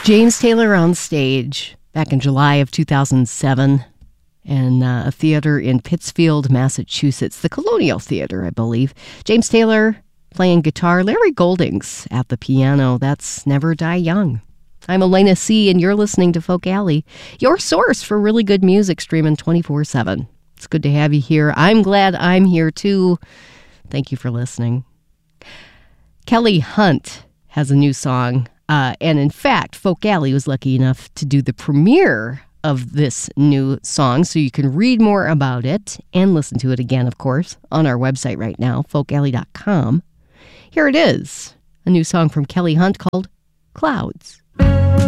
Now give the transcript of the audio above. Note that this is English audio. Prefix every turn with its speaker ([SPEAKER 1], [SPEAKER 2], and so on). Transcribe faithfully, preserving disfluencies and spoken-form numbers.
[SPEAKER 1] James Taylor on stage back in July of two thousand seven in uh, a theater in Pittsfield, Massachusetts, the Colonial Theater, I believe. James Taylor playing guitar, Larry Goldings at the piano. That's Never Die Young. I'm Elena C., and you're listening to Folk Alley, your source for really good music, streaming twenty-four seven. It's good to have you here. I'm glad I'm here, too. Thank you for listening. Kelly Hunt has a new song, uh, and in fact, Folk Alley was lucky enough to do the premiere of this new song, so you can read more about it and listen to it again, of course, on our website right now, folk alley dot com. Here it is, a new song from Kelly Hunt called Clouds.